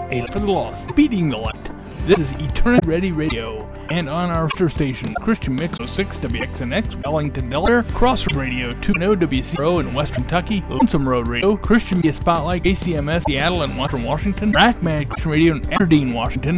A Light for the Lost, Speeding the Light. This is Eternity Ready Radio, and on our sister station, Christian Mix 06 WXNX, Wellington, Delaware, Crossroads Radio 2.0 WCRO in West Kentucky, Lonesome Road Radio, Christian Media Spotlight, ACMS, Seattle and Western Washington, Rackman Christian Radio in Aberdeen, Washington,